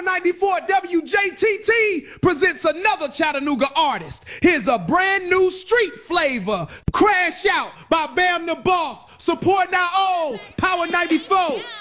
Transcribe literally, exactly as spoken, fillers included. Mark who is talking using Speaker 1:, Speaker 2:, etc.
Speaker 1: ninety-four W J T T presents another Chattanooga artist. Here's a brand new street flavor. Crash Out by Bam the Boss, supporting our own Power ninety-four.